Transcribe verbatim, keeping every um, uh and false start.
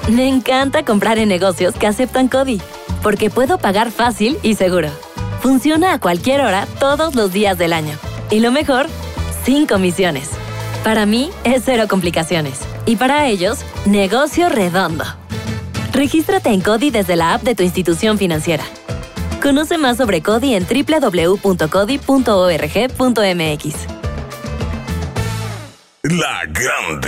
Me encanta comprar en negocios que aceptan CODI, porque puedo pagar fácil y seguro. Funciona a cualquier hora, todos los días del año. Y lo mejor, sin comisiones. Para mí, es cero complicaciones. Y para ellos, negocio redondo. Regístrate en CODI desde la app de tu institución financiera. Conoce más sobre CODI en doble u doble u doble u punto codi punto org punto m x. La Grande.